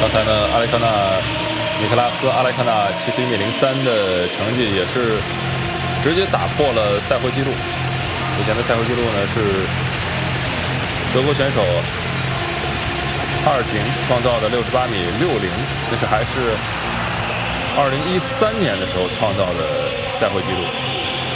刚才呢，尼克拉斯·阿莱克纳71.03的成绩也是直接打破了赛会纪录。此前的赛会纪录呢是德国选手哈尔廷创造的68.60米，这是还是2013年的时候创造的赛会纪录。